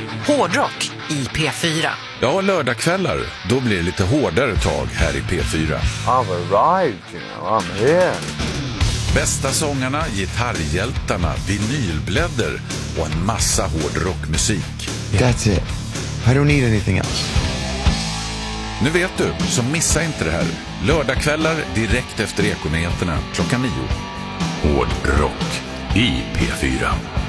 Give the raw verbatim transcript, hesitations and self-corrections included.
Hårdrock i P fyra. Ja, lördagskvällar, då blir det lite hårdare tag här i P fyra. I've arrived, you know, I'm here. Bästa sångarna, gitarrhjältarna, vinylblädder och en massa hård rockmusik. That's it. I don't need anything else. Nu vet du, så missa inte det här. Lördagskvällar direkt efter Ekonyheterna klockan nio. Hård rock i P fyra.